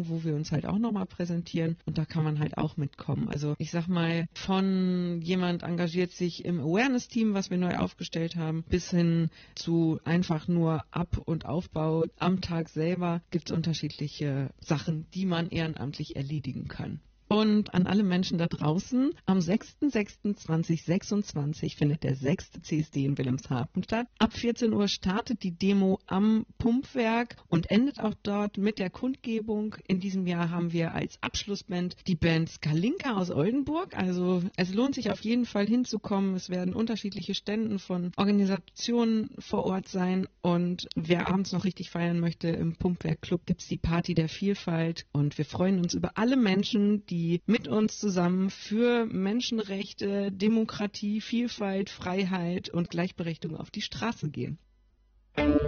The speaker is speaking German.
Veranstaltung, wo wir uns halt auch nochmal präsentieren und da kann man halt auch mitkommen. Also ich sag mal, von jemand engagiert sich im Awareness-Team, was wir neu aufgestellt haben, bis hin zu einfach nur Ab- und Aufbau am Tag selber gibt es unterschiedliche Sachen, die man ehrenamtlich erledigen kann. Und an alle Menschen da draußen, am 6.6.2026 findet der 6. CSD in Wilhelmshaven statt. Ab 14 Uhr startet die Demo am Pumpwerk und endet auch dort mit der Kundgebung. In diesem Jahr haben wir als Abschlussband die Band Skalinka aus Oldenburg. Also es lohnt sich auf jeden Fall hinzukommen. Es werden unterschiedliche Stände von Organisationen vor Ort sein. Und wer abends noch richtig feiern möchte, im Pumpwerk Club gibt es die Party der Vielfalt. Und wir freuen uns über alle Menschen, die mit uns zusammen für Menschenrechte, Demokratie, Vielfalt, Freiheit und Gleichberechtigung auf die Straße gehen.